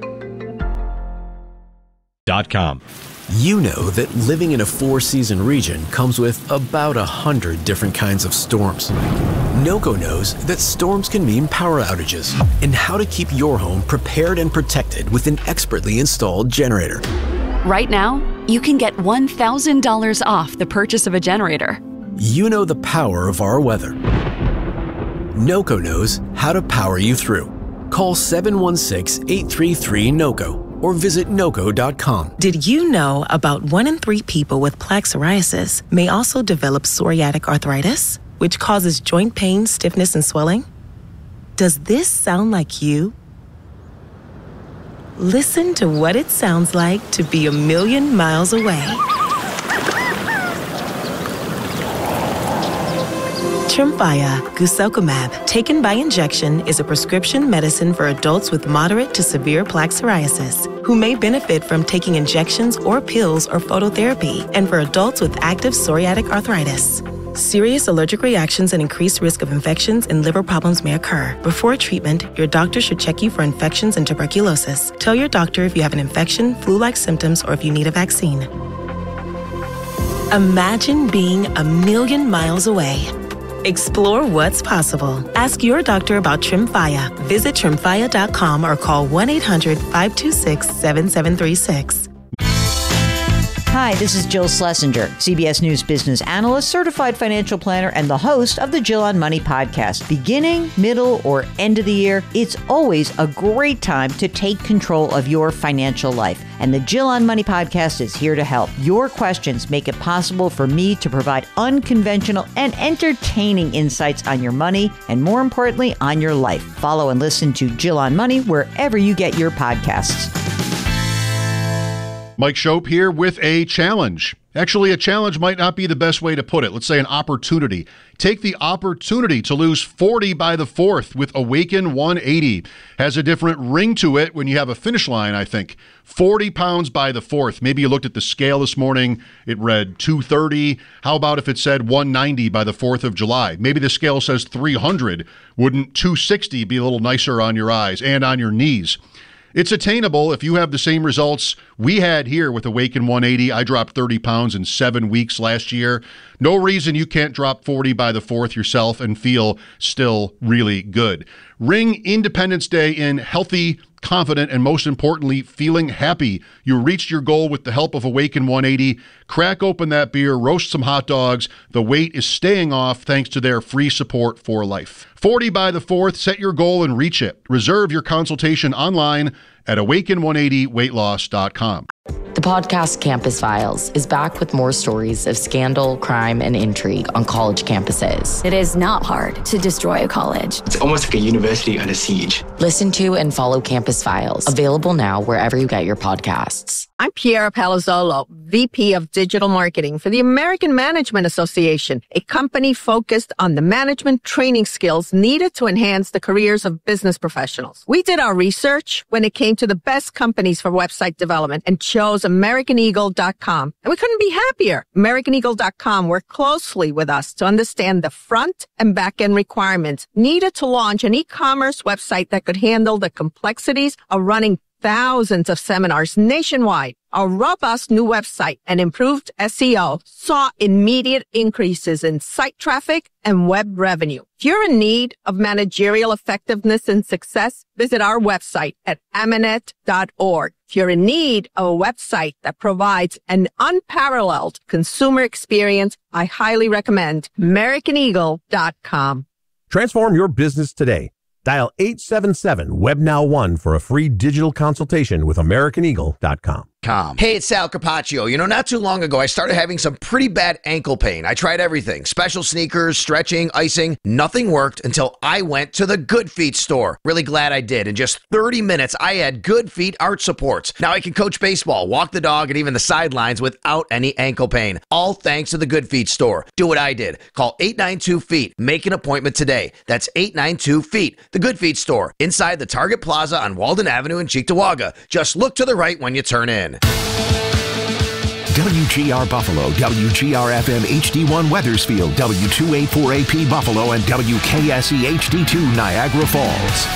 Dot com. You know that living in a four-season region comes with about a hundred different kinds of storms. NOCO knows that storms can mean power outages and how to keep your home prepared and protected with an expertly installed generator. Right now, you can get one thousand dollars off the purchase of a generator. You know the power of our weather. NOCO knows how to power you through. Call seven one six, eight three three, NOCO. Or visit noco dot com. Did you know about one in three people with plaque psoriasis may also develop psoriatic arthritis, which causes joint pain, stiffness, and swelling? Does this sound like you? Listen to what it sounds like to be a million miles away. Tremfya guselkumab, taken by injection, is a prescription medicine for adults with moderate to severe plaque psoriasis who may benefit from taking injections or pills or phototherapy, and for adults with active psoriatic arthritis. Serious allergic reactions and increased risk of infections and liver problems may occur. Before treatment, your doctor should check you for infections and tuberculosis. Tell your doctor if you have an infection, flu-like symptoms, or if you need a vaccine. Imagine being a million miles away. Explore what's possible. Ask your doctor about Tremfya. Visit tremfya dot com or call one eight hundred, five two six, seven seven three six. Hi, this is Jill Schlesinger, C B S News business analyst, certified financial planner, and the host of the Jill on Money podcast. Beginning, middle, or end of the year, it's always a great time to take control of your financial life. And the Jill on Money podcast is here to help. Your questions make it possible for me to provide unconventional and entertaining insights on your money, and more importantly, on your life. Follow and listen to Jill on Money wherever you get your podcasts. Mike Schopp here with a challenge. Actually, a challenge might not be the best way to put it. Let's say an opportunity. Take the opportunity to lose forty by the fourth with Awaken one eighty. Has a different ring to it when you have a finish line, I think. forty pounds by the fourth. Maybe you looked at the scale this morning. It read two thirty. How about if it said one ninety by the fourth of July? Maybe the scale says three hundred. Wouldn't two sixty be a little nicer on your eyes and on your knees? It's attainable if you have the same results we had here with Awaken one eighty. I dropped thirty pounds in seven weeks last year. No reason you can't drop forty by the fourth yourself and feel still really good. Ring Independence Day in healthy, confident, and most importantly, feeling happy. You reached your goal with the help of Awaken one eighty. Crack open that beer, roast some hot dogs. The weight is staying off thanks to their free support for life. forty by the fourth, set your goal and reach it. Reserve your consultation online at awaken one eighty weight loss dot com. The podcast Campus Files is back with more stories of scandal, crime, and intrigue on college campuses. It is not hard to destroy a college. It's almost like a university under siege. Listen to and follow Campus Files, available now wherever you get your podcasts. I'm Piera Palazzolo, V P of Digital Marketing for the American Management Association, a company focused on the management training skills needed to enhance the careers of business professionals. We did our research when it came to the best companies for website development and chose American Eagle dot com. And we couldn't be happier. American Eagle dot com worked closely with us to understand the front and back end requirements needed to launch an e-commerce website that could handle the complexities of running thousands of seminars nationwide. Our robust new website and improved S E O saw immediate increases in site traffic and web revenue. If you're in need of managerial effectiveness and success, visit our website at amanet dot org. If you're in need of a website that provides an unparalleled consumer experience, I highly recommend American Eagle dot com. Transform your business today. Dial eight seven seven, W E B Now one for a free digital consultation with American Eagle dot com. com. Hey, it's Sal Capaccio. You know, not too long ago, I started having some pretty bad ankle pain. I tried everything. Special sneakers, stretching, icing. Nothing worked until I went to the Good Feet store. Really glad I did. In just thirty minutes, I had Good Feet arch supports. Now I can coach baseball, walk the dog, and even the sidelines without any ankle pain. All thanks to the Good Feet store. Do what I did. Call eight nine two feet. Make an appointment today. That's eight nine two feet. The Good Feet store. Inside the Target Plaza on Walden Avenue in Cheektowaga. Just look to the right when you turn in. W G R Buffalo, W G R F M H D one Weathersfield, W two eighty-four A P Buffalo, and W K S E H D two Niagara Falls.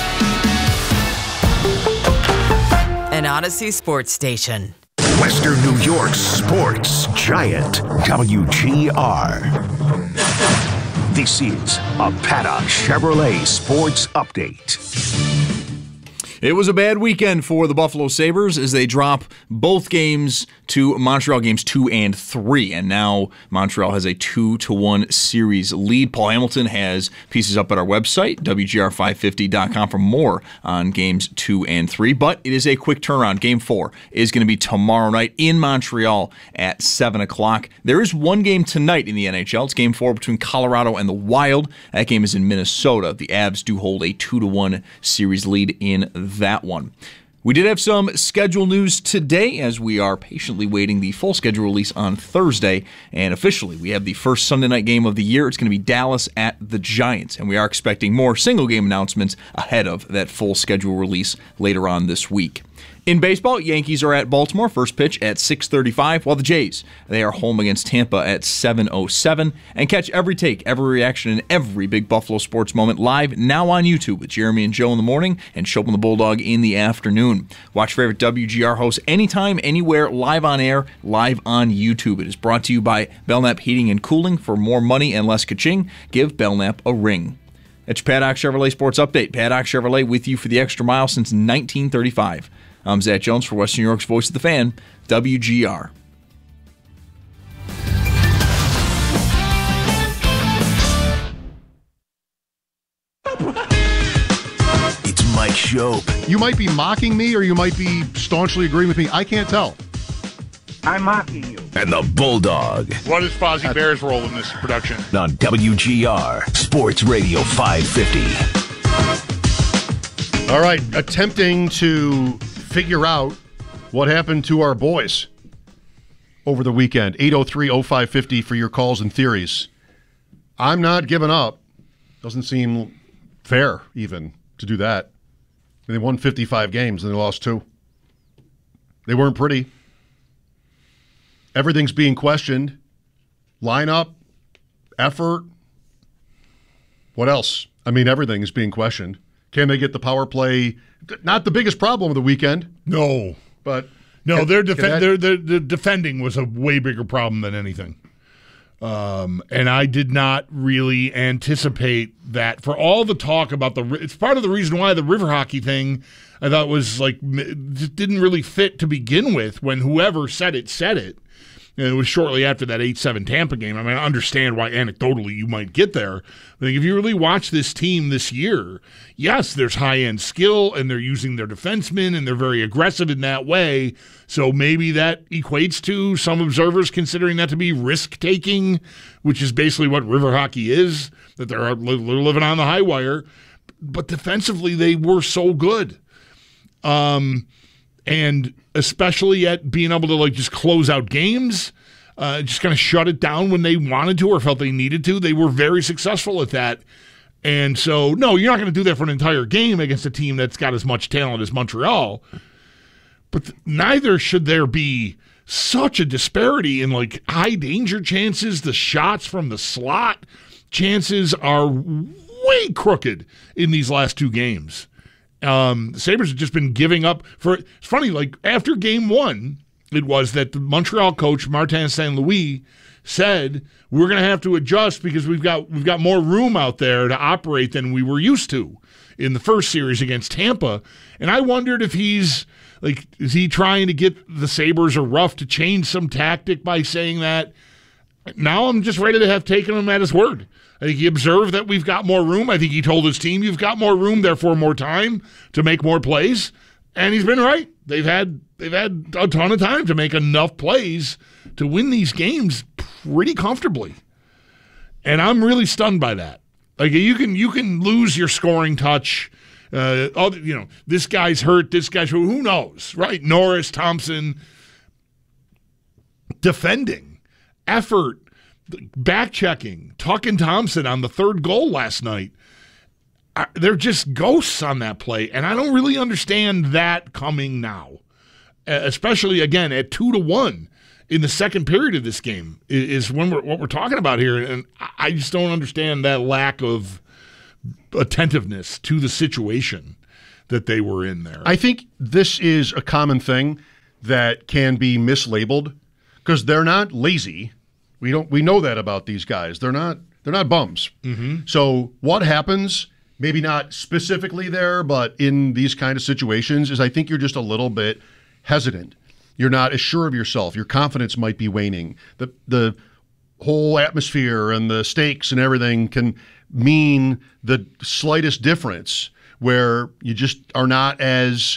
An Odyssey sports station. Western New York's sports giant, W G R. This is a Paddock Chevrolet Sports Update. It was a bad weekend for the Buffalo Sabres as they drop both games to Montreal, games two and three. And now Montreal has a two to one series lead. Paul Hamilton has pieces up at our website, W G R five fifty dot com, for more on games two and three. But it is a quick turnaround. Game four is going to be tomorrow night in Montreal at seven o'clock. There is one game tonight in the N H L. It's game four between Colorado and the Wild. That game is in Minnesota. The Avs do hold a two to one series lead in that one. We did have some schedule news today as we are patiently waiting the full schedule release on Thursday. And officially, we have the first Sunday night game of the year. It's going to be Dallas at the Giants. And we are expecting more single game announcements ahead of that full schedule release later on this week. In baseball, Yankees are at Baltimore, first pitch at six thirty-five, while the Jays, they are home against Tampa at seven oh seven. And catch every take, every reaction, and every big Buffalo sports moment live now on YouTube with Jeremy and Joe in the morning and Chopin the Bulldog in the afternoon. Watch favorite W G R hosts anytime, anywhere, live on air, live on YouTube. It is brought to you by Belknap Heating and Cooling. For more money and less ka-ching, give Belknap a ring. That's your Paddock Chevrolet Sports Update. Paddock Chevrolet with you for the extra mile since nineteen thirty-five. I'm Zach Jones for Western New York's Voice of the Fan, W G R. It's Mike Shope. You might be mocking me or you might be staunchly agreeing with me. I can't tell. I'm mocking you. And the Bulldog. What is Fozzie Bear's role in this production? On W G R Sports Radio five fifty. All right, attempting to figure out what happened to our boys over the weekend. eight oh three oh five fifty for your calls and theories. I'm not giving up. Doesn't seem fair even to do that. They won fifty-five games and they lost two. They weren't pretty. Everything's being questioned. Lineup, effort. What else? I mean, everything is being questioned. Can they get the power play? Not the biggest problem of the weekend. No. But no, can, their, def- that- their, their, their defending was a way bigger problem than anything. Um, and I did not really anticipate that. For all the talk about the, it's part of the reason why the river hockey thing I thought was like, just didn't really fit to begin with when whoever said it said it. And it was shortly after that eight seven Tampa game. I mean, I understand why anecdotally you might get there. But if you really watch this team this year, yes, there's high-end skill, and they're using their defensemen, and they're very aggressive in that way. So maybe that equates to some observers considering that to be risk-taking, which is basically what river hockey is, that they're living on the high wire. But defensively, they were so good. Um, and especially at being able to like just close out games, uh, just kind of shut it down when they wanted to or felt they needed to. They were very successful at that. And so, no, you're not going to do that for an entire game against a team that's got as much talent as Montreal. But th- neither should there be such a disparity in like high danger chances. The shots from the slot chances are way crooked in these last two games. Um, the Sabres have just been giving up. For it's funny, like after game one, it was that the Montreal coach Martin Saint Louis said we're going to have to adjust because we've got we've got more room out there to operate than we were used to in the first series against Tampa. And I wondered if he's like, is he trying to get the Sabres or Ruff to change some tactic by saying that? Now I'm just ready to have taken him at his word. I think he observed that we've got more room. I think he told his team, you've got more room, therefore more time to make more plays. And he's been right. They've had they've had a ton of time to make enough plays to win these games pretty comfortably. And I'm really stunned by that. Like you can you can lose your scoring touch. Uh, all, you know, this guy's hurt, this guy's hurt. Who knows, right? Norris, Thompson, defending, effort, back checking, Tuck and Thompson on the third goal last night. Uh, they're just ghosts on that play, and I don't really understand that coming now, uh, especially again at two to one in the second period of this game is, is when we're what we're talking about here, and I just don't understand that lack of attentiveness to the situation that they were in there. I think this is a common thing that can be mislabeled because they're not lazy. We don't. We know that about these guys. They're not. They're not bums. Mm-hmm. So what happens? Maybe not specifically there, but in these kind of situations, is I think you're just a little bit hesitant. You're not as sure of yourself. Your confidence might be waning. The the whole atmosphere and the stakes and everything can mean the slightest difference where you just are not as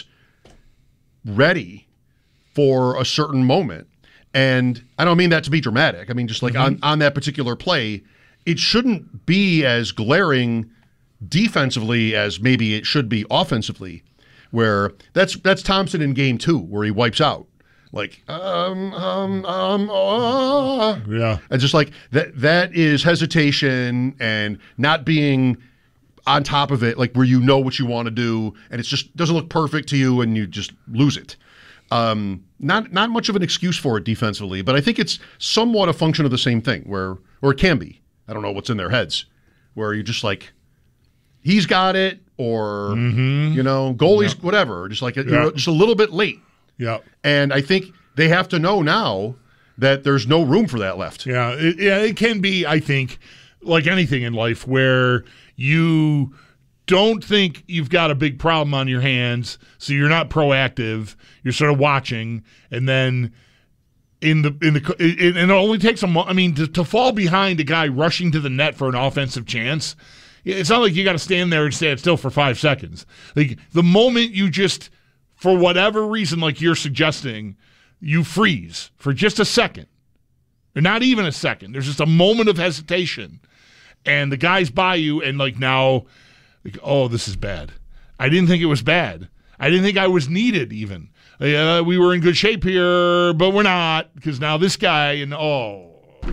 ready for a certain moment. And I don't mean that to be dramatic. I mean, just like mm-hmm. on, on that particular play, it shouldn't be as glaring defensively as maybe it should be offensively, where that's that's Thompson in game two where he wipes out. Like, um, um, um, uh, yeah. And just like that, that is hesitation and not being on top of it, like where you know what you want to do and it's just doesn't look perfect to you and you just lose it. Um, not not much of an excuse for it defensively, but I think it's somewhat a function of the same thing where, or it can be. I don't know what's in their heads, where you're just like, he's got it, or, mm-hmm. you know, goalies, yep. whatever, just like, yep. you know, just a little bit late. Yeah. And I think they have to know now that there's no room for that left. Yeah, it, yeah, it can be, I think, like anything in life where you don't think you've got a big problem on your hands, so you're not proactive. You're sort of watching, and then in the in the it, and it only takes a mo- I mean, to, to fall behind a guy rushing to the net for an offensive chance, it's not like you got to stand there and stand still for five seconds. Like the moment you just, for whatever reason, like you're suggesting, you freeze for just a second, or not even a second. There's just a moment of hesitation, and the guy's by you, and like now. Like, oh, this is bad. I didn't think it was bad. I didn't think I was needed even. Uh, we were in good shape here, but we're not because now this guy and, oh,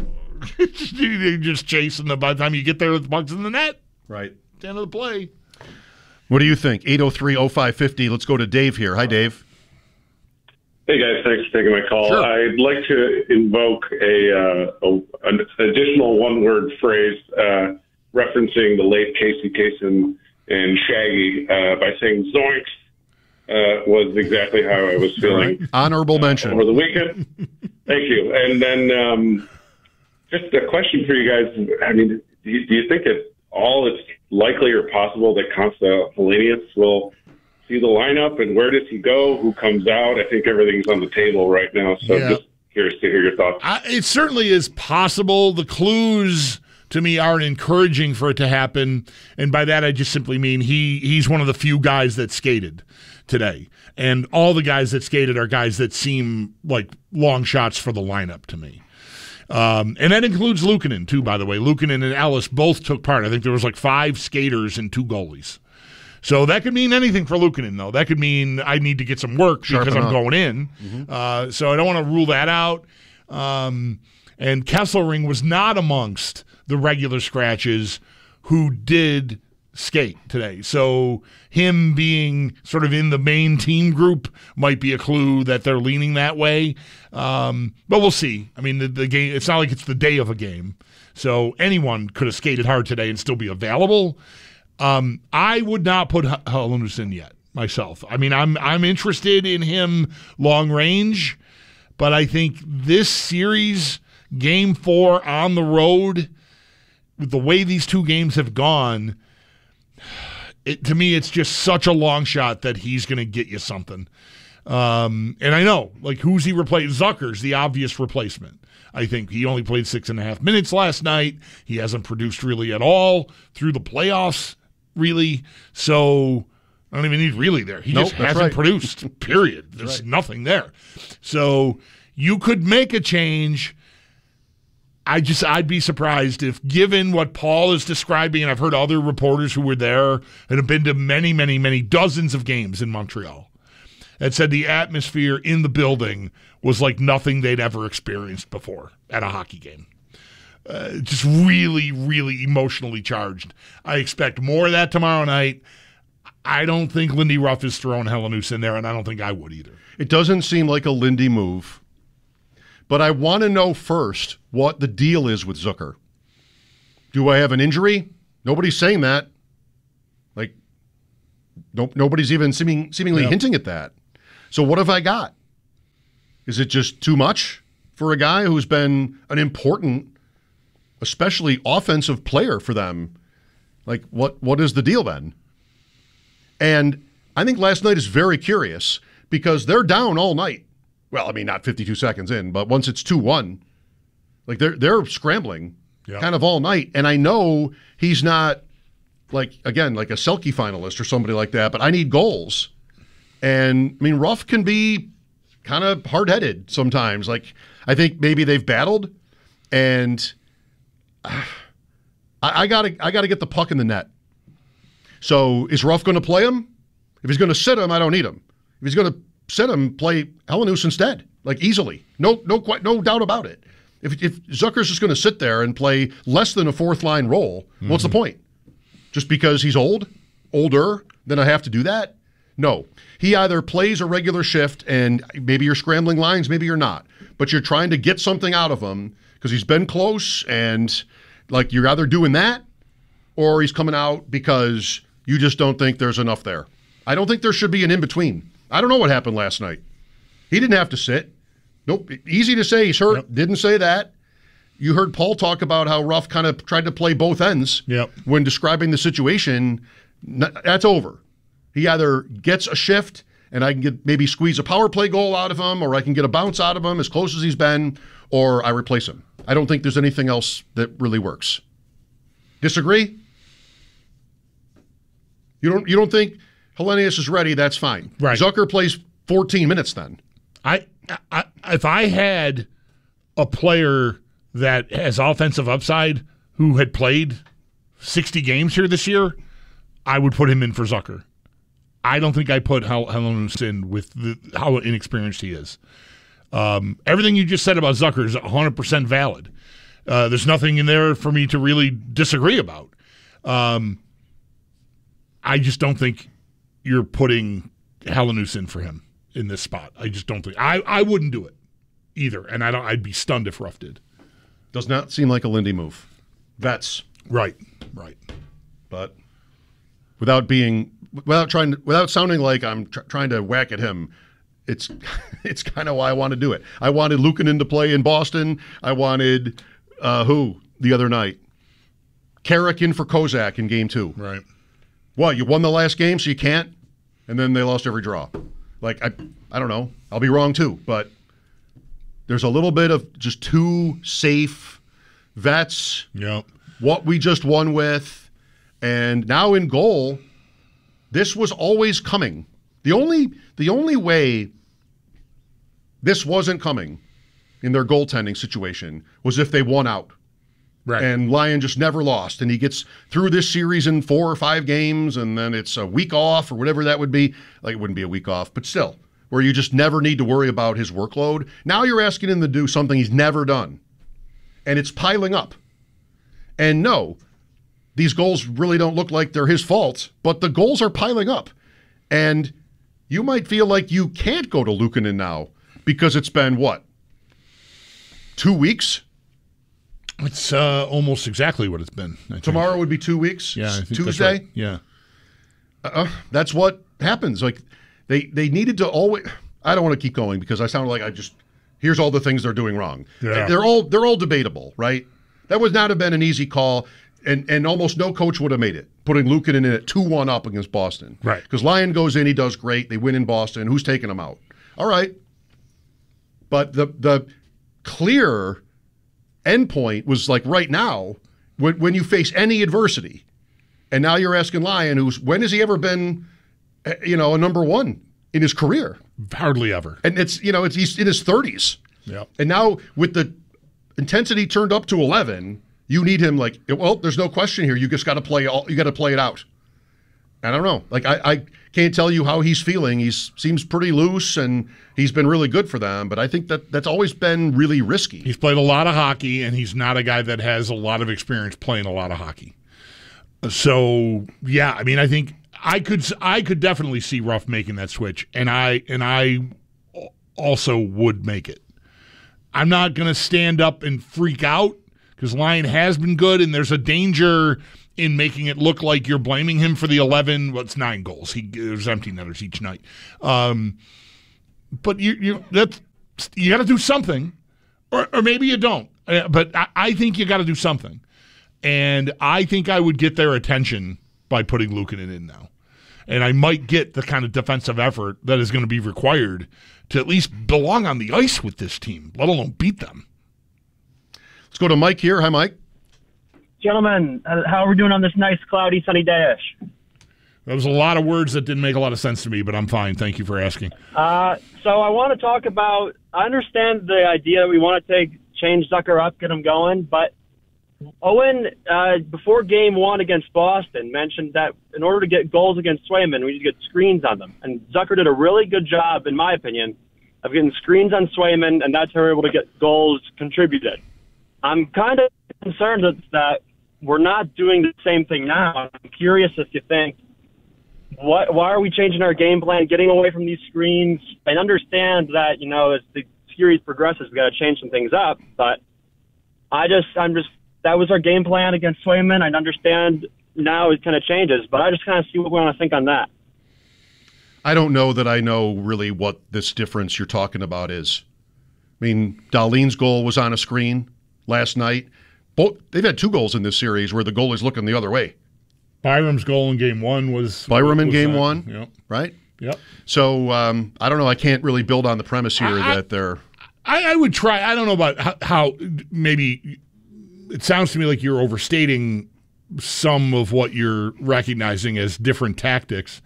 you're just chasing them by the time you get there with the puck's in the net. Right. At the end of the play. What do you think? eight oh three oh five fifty. Let's go to Dave here. Hi, Dave. Hey, guys. Thanks for taking my call. Sure. I'd like to invoke a, uh, a an additional one-word phrase uh, referencing the late Casey Kasem and Shaggy uh, by saying zoinks uh, was exactly how I was feeling. Right. Honorable mention. Uh, over the weekend. Thank you. And then um, just a question for you guys. I mean, do you, do you think at all it's likely or possible that Consta Helenius will see the lineup, and where does he go? Who comes out? I think everything's on the table right now, so Yeah. just curious to hear your thoughts. I, it certainly is possible. The clues to me aren't encouraging for it to happen, and by that I just simply mean he he's one of the few guys that skated today, and all the guys that skated are guys that seem like long shots for the lineup to me. Um, and that includes Luukkonen too, by the way. Luukkonen and Ellis both took part. I think there was like five skaters and two goalies. So that could mean anything for Luukkonen, though. That could mean I need to get some work Sharpen because I'm up. going in. Mm-hmm. Uh, so I don't want to rule that out. Um, and Kesselring was not amongst the regular scratches who did skate today. So him being sort of in the main team group might be a clue that they're leaning that way. Um, but we'll see. I mean, the, the game, it's not like it's the day of a game. So anyone could have skated hard today and still be available. Um, I would not put Helenius in yet myself. I mean, I'm I'm interested in him long range, but I think this series, game four on the road, with the way these two games have gone, it, to me, it's just such a long shot that he's going to get you something. Um, and I know, like, who's he replaced? Zucker's the obvious replacement. I think he only played six and a half minutes last night. He hasn't produced really at all through the playoffs, really. So I don't even need really there. He Nope, just that's hasn't right. produced, period. There's right. nothing there. So you could make a change. I just, I'd be surprised if, given what Paul is describing, and I've heard other reporters who were there and have been to many, many, many dozens of games in Montreal, that said the atmosphere in the building was like nothing they'd ever experienced before at a hockey game. Uh, just really, really emotionally charged. I expect more of that tomorrow night. I don't think Lindy Ruff is throwing Helenius in there, and I don't think I would either. It doesn't seem like a Lindy move, but I want to know first what the deal is with Zucker. Do I have an injury? Nobody's saying that. Like, no, nobody's even seeming, seemingly Yep. hinting at that. So what have I got? Is it just too much for a guy who's been an important, especially offensive player for them? Like, what what is the deal then? And I think last night is very curious because they're down all night. Well, I mean, not fifty-two seconds in, but once it's two one, like they're they're scrambling Yeah. kind of all night. And I know he's not, like, again, like a Selke finalist or somebody like that, but I need goals. And, I mean, Ruff can be kind of hard-headed sometimes. Like, I think maybe they've battled, and uh, I, I gotta I gotta get the puck in the net. So is Ruff going to play him? If he's going to sit him, I don't need him. If he's going to sit him, play Helenius instead, like easily. No, no, quite, no doubt about it. If if Zucker's just going to sit there and play less than a fourth line role, mm-hmm. what's the point? Just because he's old, older, then I have to do that? No. He either plays a regular shift, and maybe you're scrambling lines, maybe you're not, but you're trying to get something out of him because he's been close, and like you're either doing that or he's coming out because you just don't think there's enough there. I don't think there should be an in-between. I don't know what happened last night. He didn't have to sit. Nope. Easy to say he's hurt. Yep. Didn't say that. You heard Paul talk about how Ruff kind of tried to play both ends yep. when describing the situation. That's over. He either gets a shift and I can get maybe squeeze a power play goal out of him, or I can get a bounce out of him as close as he's been, or I replace him. I don't think there's anything else that really works. Disagree? You don't you don't think Helenius is ready, that's fine. Right. Zucker plays fourteen minutes then. I, I if I had a player that has offensive upside who had played sixty games here this year, I would put him in for Zucker. I don't think I put Hel- Helenius in with the, how inexperienced he is. Um, everything you just said about Zucker is one hundred percent valid. Uh, there's nothing in there for me to really disagree about. Um, I just don't think you're putting Helenius in for him in this spot. I just don't think I, I wouldn't do it either, and I don't. I'd be stunned if Ruff did. Does not seem like a Lindy move. Vets, right, right. But without being, without trying, to, without sounding like I'm tr- trying to whack at him, it's it's kind of why I want to do it. I wanted Luukkonen to play in Boston. I wanted uh, who the other night, Carrick in for Kozak in Game Two. Right. What, you won the last game, so you can't? And then they lost every draw. Like, I I don't know. I'll be wrong too, but there's a little bit of just too safe vets. Yep. What we just won with. And now in goal, this was always coming. The only the only way this wasn't coming in their goaltending situation was if they won out. Right. And Lyon just never lost. And he gets through this series in four or five games, and then it's a week off or whatever that would be. Like, it wouldn't be a week off, but still, where you just never need to worry about his workload. Now you're asking him to do something he's never done. And it's piling up. And no, these goals really don't look like they're his fault, but the goals are piling up. And you might feel like you can't go to Luukkonen now because it's been, what, two weeks? It's uh, almost exactly what it's been. I think. Tomorrow would be two weeks. Yeah, I think Tuesday. That's right. Yeah, uh, that's what happens. Like they they needed to always. I don't want to keep going because I sound like I just. Here's all the things they're doing wrong. Yeah. They're all they're all debatable, right? That would not have been an easy call, and and almost no coach would have made it. Putting Luukkonen in at two one up against Boston, right? Because Lyon goes in, he does great. They win in Boston. Who's taking him out? All right, but the the clear endpoint was like right now when, when you face any adversity. And now you're asking Lyon, who's when has he ever been you know, a number one in his career. Hardly ever. And it's, you know, it's he's in his thirties. Yep. And now with the intensity turned up to eleven, you need him like, well, there's no question here. You just got to play all, you got to play it out. I don't know. Like, I, I can't tell you how he's feeling. He seems pretty loose, and he's been really good for them. But I think that that's always been really risky. He's played a lot of hockey, and he's not a guy that has a lot of experience playing a lot of hockey. So, yeah, I mean, I think I could I could definitely see Ruff making that switch, and I and I also would make it. I'm not going to stand up and freak out because Lyon has been good, and there's a danger in making it look like you're blaming him for the eleven. Well, it's nine goals. He there's empty netters each night. Um, but you you that's you got to do something, or or maybe you don't. Uh, but I, I think you got to do something, and I think I would get their attention by putting Luukkonen in now, and I might get the kind of defensive effort that is going to be required to at least belong on the ice with this team, let alone beat them. Let's go to Mike here. Hi, Mike. Gentlemen, how are we doing on this nice, cloudy, sunny day-ish? That was a lot of words that didn't make a lot of sense to me, but I'm fine. Thank you for asking. Uh, so I want to talk about, I understand the idea that we want to take change Zucker up, get him going, but Owen, uh, before game one against Boston, mentioned that in order to get goals against Swayman, we need to get screens on them. And Zucker did a really good job, in my opinion, of getting screens on Swayman, and that's how we're able to get goals contributed. I'm kind of concerned that, that we're not doing the same thing now. I'm curious if you think, what, why are we changing our game plan, getting away from these screens? I understand that, you know, as the series progresses, we got to change some things up, but I just, I'm just, that was our game plan against Swayman. I understand now it kind of changes, but I just kind of see what we want to think on that. I don't know that I know really what this difference you're talking about is. I mean, Dahlin's goal was on a screen last night. Both they've had two goals in this series where the goalie's looking the other way. Byram's goal in game one was Byram in was game that. one, Yep. right? Yep. So um, I don't know. I can't really build on the premise here I, that they're. I, I would try. I don't know about how, how maybe it sounds to me like you're overstating some of what you're recognizing as different tactics.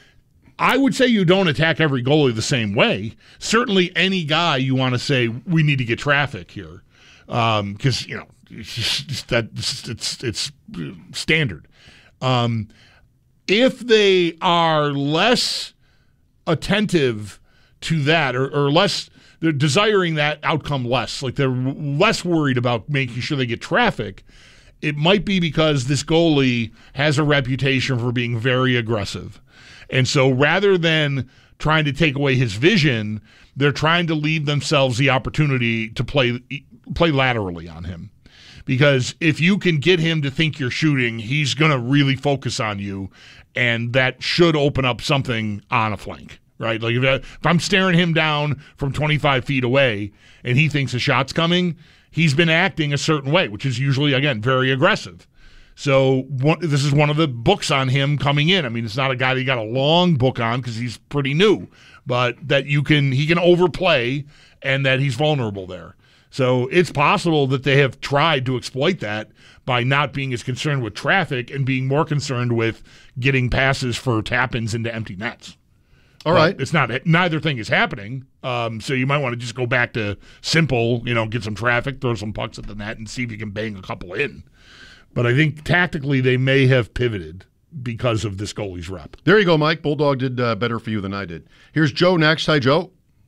I would say you don't attack every goalie the same way. Certainly, any guy you want to say we need to get traffic here, because um, you know it's just, it's that it's, it's it's standard. Um, if they are less attentive to that, or, or less, they're desiring that outcome less, like they're less worried about making sure they get traffic, it might be because this goalie has a reputation for being very aggressive. And so rather than trying to take away his vision, they're trying to leave themselves the opportunity to play play laterally on him. Because if you can get him to think you're shooting, he's going to really focus on you, and that should open up something on a flank, right? Like if, if I'm staring him down from twenty-five feet away and he thinks a shot's coming, he's been acting a certain way, which is usually, again, very aggressive. So one, this is one of the books on him coming in. I mean, it's not a guy that you got a long book on because he's pretty new, but that you can he can overplay and that he's vulnerable there. So it's possible that they have tried to exploit that by not being as concerned with traffic and being more concerned with getting passes for tap-ins into empty nets. All but right. It's not, neither thing is happening. Um, so you might want to just go back to simple, you know, get some traffic, throw some pucks at the net and see if you can bang a couple in. But I think tactically they may have pivoted because of this goalie's rep. There you go, Mike. Bulldog did uh, better for you than I did. Here's Joe next. Hi, Joe.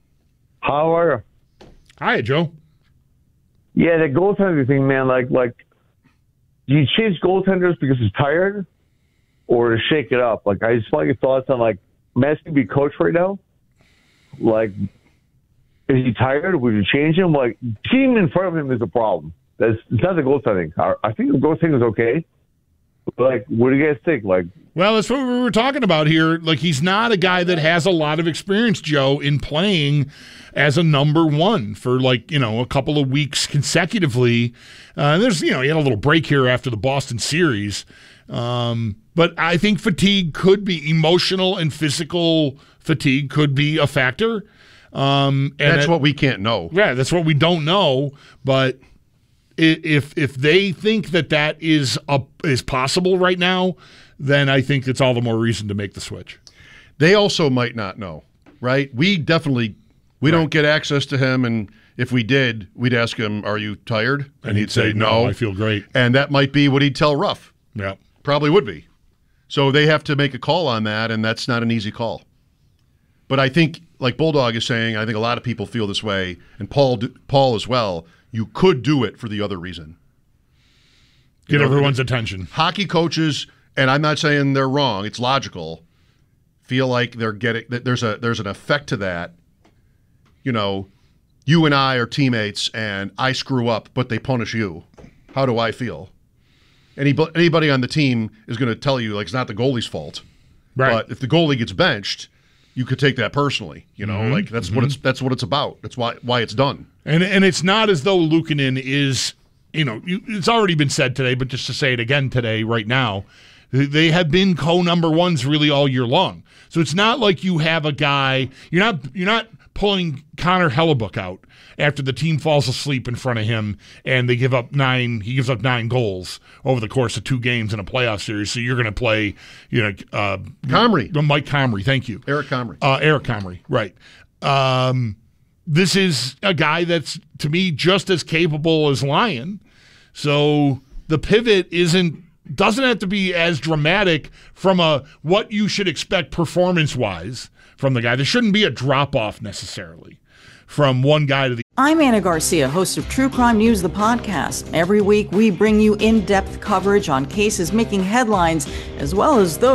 How are you? Hi, Joe. Yeah, the goaltender thing, man. Like, like, do you change goaltenders because he's tired, or to shake it up? Like, I just want your thoughts on like Matt's gonna be coach right now. Like, is he tired? Would you change him? Like, team in front of him is a problem. That's it's not the goaltending. I, I think the goaltending is okay. But like, what do you guys think? Like, well, that's what we were talking about here. Like, he's not a guy that has a lot of experience, Joe, in playing as a number one for like, you know, a couple of weeks consecutively. Uh, there's, you know, he had a little break here after the Boston series. Um, but I think fatigue could be emotional and physical fatigue could be a factor. Um, and that's it, what we can't know. Yeah, that's what we don't know. But if if they think that that is a, is possible right now, then I think it's all the more reason to make the switch. they also might not know, right? We definitely we right. don't get access to him, and if we did, we'd ask him, "Are you tired?" And, and he'd, he'd say, "No, I feel great." And that might be what he'd tell Ruff. Yeah, probably would be. So they have to make a call on that, and that's not an easy call. But I think, like Bulldog is saying, I think a lot of people feel this way, and Paul Paul as well. You could do it for the other reason. Get you know, everyone's attention. Hockey coaches, and I'm not saying they're wrong, it's logical, feel like they're getting that there's a there's an effect to that. You know, you and I are teammates and I screw up, but they punish you. How do I feel? Any, anybody on the team is going to tell you like it's not the goalie's fault. Right. But if the goalie gets benched, you could take that personally. You know, mm-hmm. like that's mm-hmm. what it's that's what it's about. That's why why it's done. And and it's not as though Luukkonen is, you know, it's already been said today, but just to say it again today, right now, they have been co-number ones really all year long. So it's not like you have a guy, you're not you're not pulling Connor Hellebuck out after the team falls asleep in front of him and they give up nine, he gives up nine goals over the course of two games in a playoff series. So you're going to play, you know, uh, Comrie. Mike Comrie, thank you. Eric Comrie. Uh, Eric Comrie, right. Um, this is a guy that's, to me, just as capable as Lyon. So the pivot isn't, doesn't have to be as dramatic from a what you should expect performance-wise from the guy. There shouldn't be a drop-off necessarily from one guy to the I'm Anna Garcia, host of True Crime News, the podcast. Every week, we bring you in-depth coverage on cases making headlines, as well as those